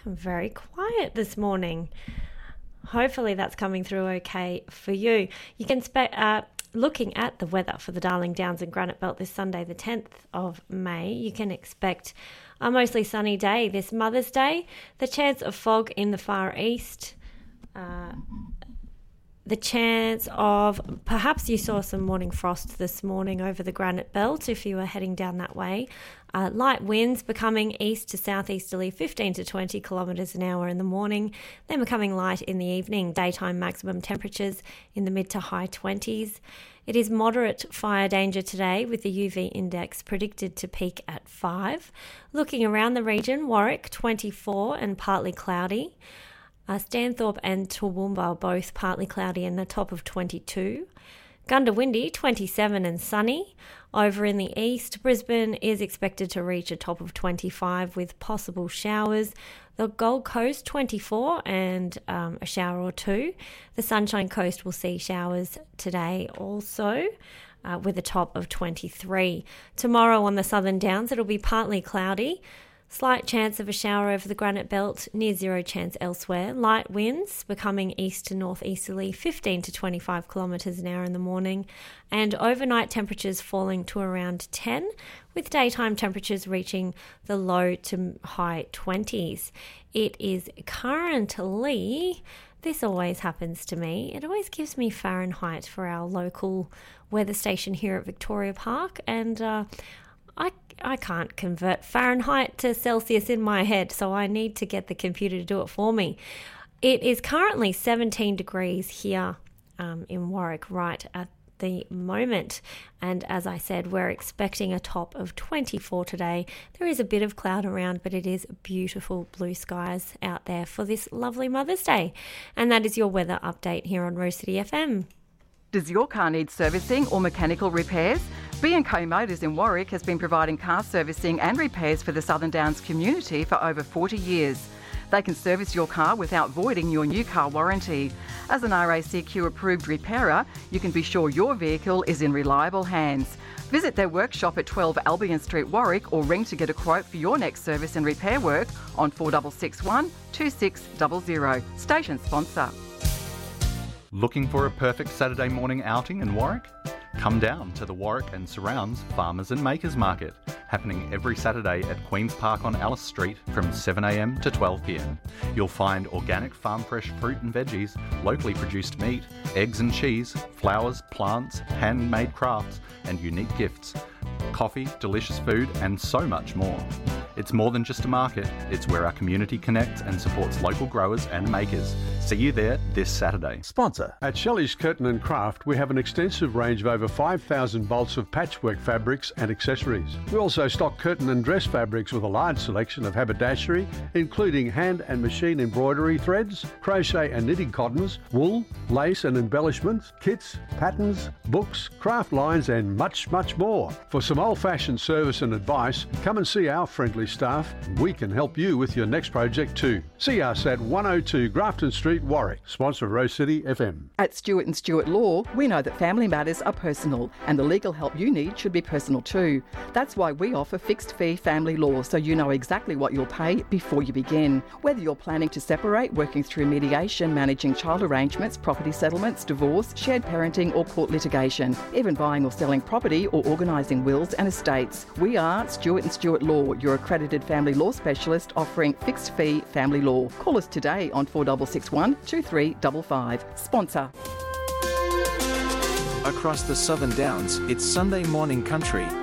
very quiet this morning. Hopefully that's coming through okay for you. You can looking at the weather for the Darling Downs and Granite Belt this Sunday, the 10th of May, you can expect a mostly sunny day this Mother's Day. The chance of fog in the far east. The chance of, perhaps you saw some morning frost this morning over the Granite Belt if you were heading down that way. Light winds becoming east to southeasterly 15 to 20 kilometres an hour in the morning, then becoming light in the evening. Daytime maximum temperatures in the mid to high 20s. It is moderate fire danger today with the UV index predicted to peak at 5. Looking around the region, Warwick 24 and partly cloudy. Stanthorpe and Toowoomba both partly cloudy and a top of 22. Gundawindi 27 and sunny. Over in the east, Brisbane is expected to reach a top of 25 with possible showers. The Gold Coast 24 and a shower or two. The Sunshine Coast will see showers today also. With a top of 23. Tomorrow on the Southern Downs, it'll be partly cloudy. Slight chance of a shower over the Granite Belt, near zero chance elsewhere. Light winds becoming east to northeasterly, 15 to 25 kilometres an hour in the morning. And overnight temperatures falling to around 10, with daytime temperatures reaching the low to high 20s. It is currently, this always happens to me, it always gives me Fahrenheit for our local weather station here at Victoria Park, and I can't convert Fahrenheit to Celsius in my head, so I need to get the computer to do it for me. It is currently 17 degrees here in Warwick right at the moment, and as I said, we're expecting a top of 24 today. There is a bit of cloud around, but it is beautiful blue skies out there for this lovely Mother's Day. And that is your weather update here on Rose City FM. Does your car need servicing or mechanical repairs? B&Co Motors in Warwick has been providing car servicing and repairs for the Southern Downs community for over 40 years. They can service your car without voiding your new car warranty. As an RACQ approved repairer, you can be sure your vehicle is in reliable hands. Visit their workshop at 12 Albion Street, Warwick, or ring to get a quote for your next service and repair work on 4661 2600. Station sponsor. Looking for a perfect Saturday morning outing in Warwick? Come down to the Warwick and Surrounds Farmers and Makers Market, happening every Saturday at Queen's Park on Alice Street from 7am to 12pm. You'll find organic farm fresh fruit and veggies, locally produced meat, eggs and cheese, flowers, plants, handmade crafts and unique gifts, coffee, delicious food and so much more. It's more than just a market, it's where our community connects and supports local growers and makers. See you there this Saturday. Sponsor. At Shelley's Curtain and Craft, we have an extensive range of over 5,000 bolts of patchwork fabrics and accessories. We also stock curtain and dress fabrics with a large selection of haberdashery, including hand and machine embroidery threads, crochet and knitting cottons, wool, lace and embellishments, kits, patterns, books, craft lines and much, much more. For some old-fashioned service and advice, come and see our friendly staff. We can help you with your next project too. See us at 102 Grafton Street, Warwick. Sponsor of Rose City FM. At Stewart & Stewart Law, we know that family matters are personal and the legal help you need should be personal too. That's why we offer fixed fee family law, so you know exactly what you'll pay before you begin. Whether you're planning to separate, working through mediation, managing child arrangements, property settlements, divorce, shared parenting or court litigation, even buying or selling property or organising wills and estates. We are Stewart & Stewart Law, your accredited family law specialist offering fixed fee family law. Call us today on 4661 2355. Sponsor. Across the Southern Downs, it's Sunday morning country